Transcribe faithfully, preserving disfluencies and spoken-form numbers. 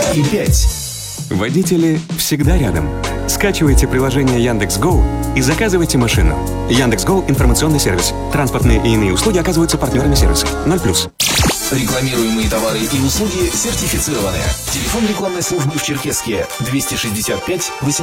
и пять. Водители всегда рядом. Скачивайте приложение Яндекс.Гоу и заказывайте машину. Яндекс.Гоу – информационный сервис. Транспортные и иные услуги оказываются партнерами сервиса. ноль плюс. Рекламируемые товары и услуги сертифицированы. Телефон рекламной службы в Черкесске двести шестьдесят пять восемьсот.